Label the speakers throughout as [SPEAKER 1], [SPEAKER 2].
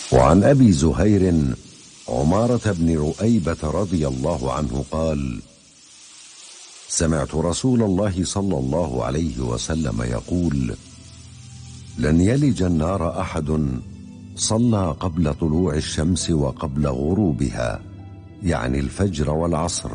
[SPEAKER 1] وعن أبي زهير عمارة بن رؤيبة رضي الله عنه قال: سمعت رسول الله صلى الله عليه وسلم يقول: لن يلج النار أحد صلى قبل طلوع الشمس وقبل غروبها، يعني الفجر والعصر.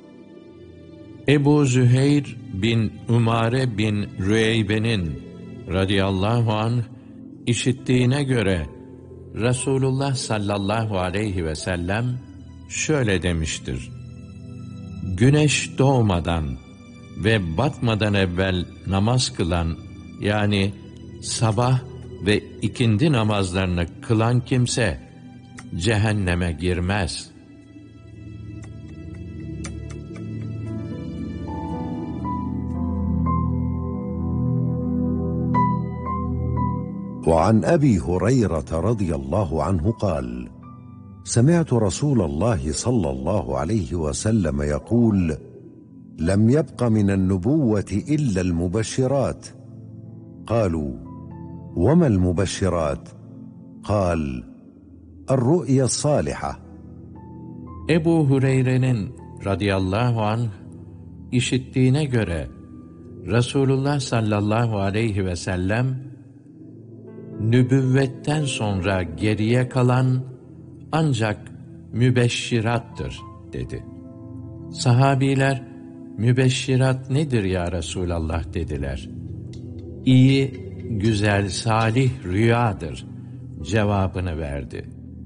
[SPEAKER 2] Ebu Züheyr bin Umare bin Rüeybe'nin radıyallahu anh işittiğine göre Resulullah sallallahu aleyhi ve sellem şöyle demiştir: Güneş doğmadan ve batmadan evvel namaz kılan, yani sabah ve ikindi namazlarını kılan kimse cehenneme girmez.
[SPEAKER 1] وعن أبي هريرة رضي الله عنه قال: سمعت رسول الله صلى الله عليه وسلم يقول: لم يبق من النبوة إلا المبشرات. قالوا: وما المبشرات؟ قال: الرؤيا الصالحة.
[SPEAKER 2] Ebu Hureyre'nin radıyallahu anh işittiğine göre Resulullah sallallahu aleyhi ve sellem, nübüvvetten sonra geriye kalan ancak mübeşşirattır dedi. Sahabiler, mübeşşirat nedir ya Resulallah dediler. İyi, güzel, salih rüyadır cevabını verdi.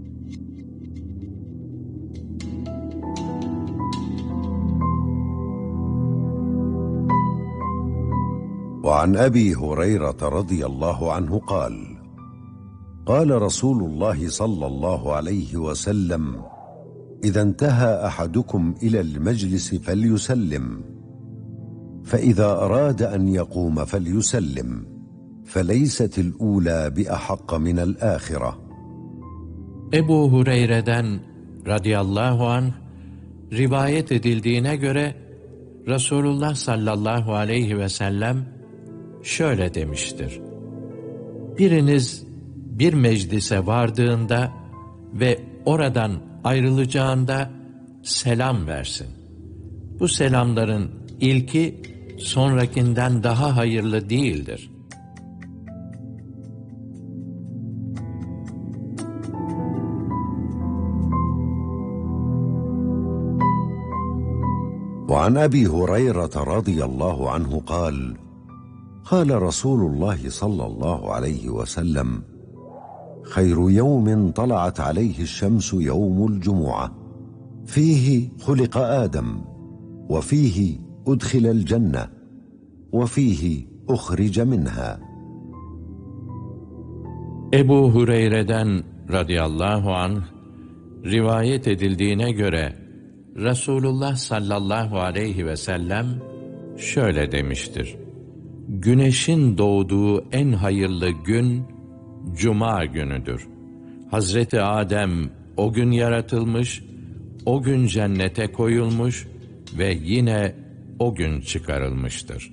[SPEAKER 1] وعن أبي هريرة رضي الله عنه قال: قال رسول الله صلى الله عليه وسلم: إذا انتهى أحدكم إلى المجلس فليسلم، فإذا أراد أن يقوم فليسلم، فليست الأولى بأحق من الآخرة.
[SPEAKER 2] Ebu Hureyre'den radıyallahu anh rivayet edildiğine göre Resulullah sallallahu aleyhi ve sellem şöyle demiştir: Biriniz bir meclise vardığında ve oradan ayrılacağında selam versin. Bu selamların ilki sonrakinden daha hayırlı değildir.
[SPEAKER 1] وعن أبي هريرة رضي الله عنه قال: قال رسول الله صلى الله عليه وسلم: خير يوم طلعت عليه الشمس يوم الجمعة، فيه خلق آدم، وفيه أدخل الجنة، وفيه أخرج منها.
[SPEAKER 2] Ebu Hureyre'den radıyallahu anh rivayet edildiğine göre Resulullah sallallahu aleyhi ve sellem şöyle demiştir: Güneşin doğduğu en hayırlı gün Cuma günüdür. Hazreti Adem o gün yaratılmış, o gün cennete koyulmuş ve yine o gün çıkarılmıştır.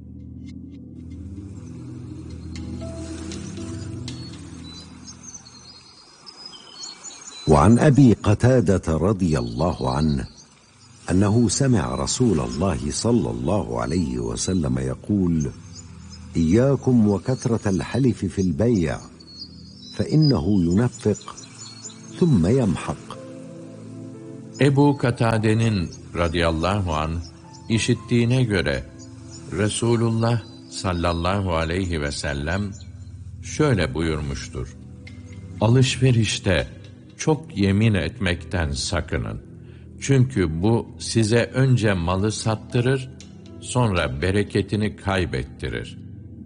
[SPEAKER 1] وعن أبي قتادة رضي الله عنه أنه سمع رسول الله صلى الله عليه وسلم يقول: إياكم وكثرة الحلف في البيع، فإنه ينفق ثم يمحق.
[SPEAKER 2] Ebu Katade'nin radıyallahu anh işittiğine göre Resulullah sallallahu aleyhi ve sellem şöyle buyurmuştur: Alışverişte çok yemin etmekten sakının. Çünkü bu size önce malı sattırır, sonra bereketini kaybettirir.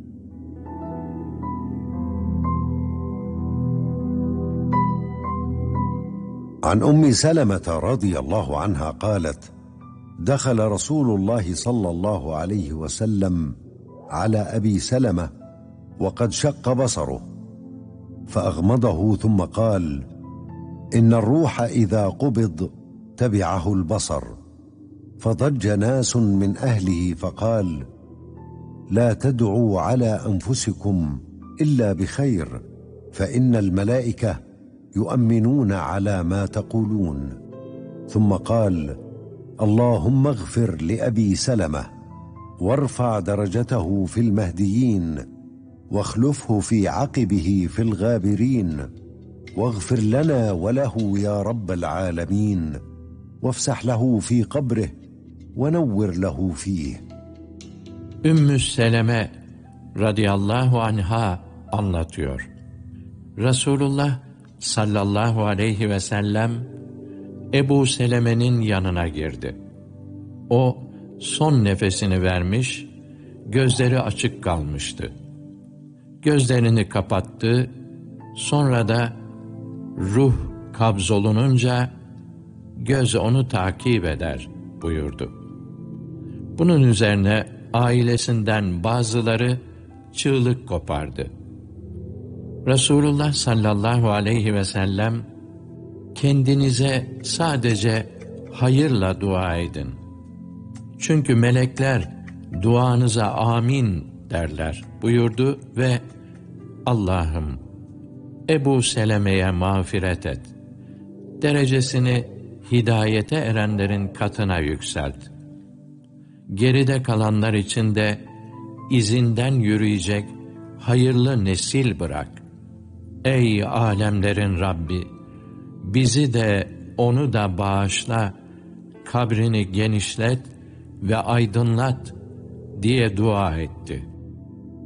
[SPEAKER 1] عن أم سلمة رضي الله عنها قالت: دخل رسول الله صلى الله عليه وسلم على أبي سلمة وقد شق بصره، فأغمضه ثم قال: إن الروح إذا قبض تبعه البصر. فضج ناس من أهله فقال: لا تدعوا على أنفسكم إلا بخير، فإن الملائكة يؤمنون على ما تقولون. ثم قال: اللهم اغفر لأبي سلمة وارفع درجته في المهديين واخلفه في عقبه في الغابرين، واغفر لنا وله يا رب العالمين، وافسح له في قبره ونور له فيه.
[SPEAKER 2] Ümmü Seleme radıyallahu anha anlatıyor. Resulullah sallallahu aleyhi ve sellem Ebu Seleme'nin yanına girdi. O son nefesini vermiş, gözleri açık kalmıştı. Gözlerini kapattı, sonra da ruh kabzolununca göz onu takip eder buyurdu. Bunun üzerine ailesinden bazıları çığlık kopardı. Resulullah sallallahu aleyhi ve sellem, kendinize sadece hayırla dua edin. Çünkü melekler duanıza amin derler buyurdu ve Allah'ım Ebu Seleme'ye mağfiret et. Derecesini hidayete erenlerin katına yükselt. Geride kalanlar için de izinden yürüyecek hayırlı nesil bırak. Ey alemlerin Rabbi! Bizi de onu da bağışla, kabrini genişlet ve aydınlat diye dua etti.